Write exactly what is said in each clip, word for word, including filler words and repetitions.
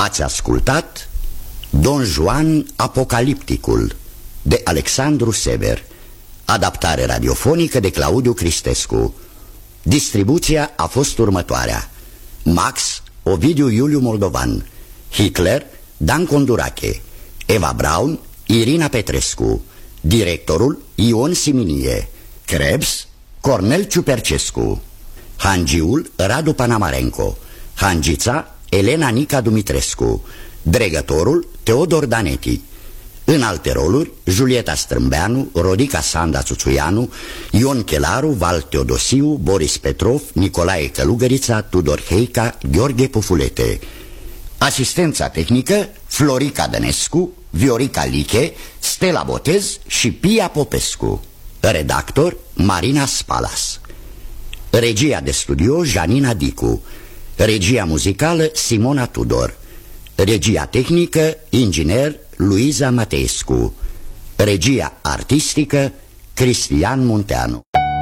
Ați ascultat Don Juan Apocalipticul de Alexandru Sever, adaptare radiofonică de Claudiu Cristescu. Distribuția a fost următoarea: Max, Ovidiu Iuliu Moldovan; Hitler, Dan Condurache; Eva Braun, Irina Petrescu; directorul, Ion Siminie; Krebs, Cornel Ciupercescu; Hangiul, Radu Panamarenco; Hangița, Elena Nica Dumitrescu; dregătorul, Teodor Daneti. În alte roluri, Julieta Strâmbeanu, Rodica Sanda Țuțuianu, Ion Chelaru, Val Teodosiu, Boris Petrov, Nicolae Călugărița, Tudor Heica, Gheorghe Pufulete. Asistența tehnică, Florica Dănescu, Viorica Liche, Stella Botez și Pia Popescu. Redactor, Marina Spalas. Regia de studio, Janina Dicu. Regia muzicală, Simona Tudor. Regia tehnică, inginer Luiza Mateescu. Regia artistică, Cristian Munteanu.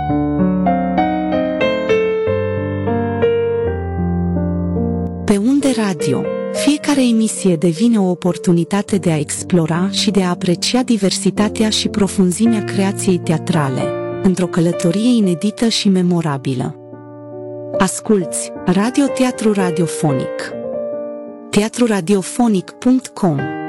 Pe Unde Radio, fiecare emisie devine o oportunitate de a explora și de a aprecia diversitatea și profunzimea creației teatrale, într-o călătorie inedită și memorabilă. Asculți Radio Teatru Radiofonic. teatru radiofonic punct com